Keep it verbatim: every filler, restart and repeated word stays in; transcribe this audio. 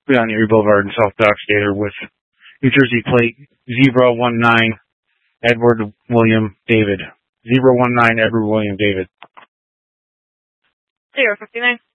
on Erie Boulevard in South Dock Skater with New Jersey plate zero one nine Edward William David. zero one nine Edward William David. zero fifty-nine.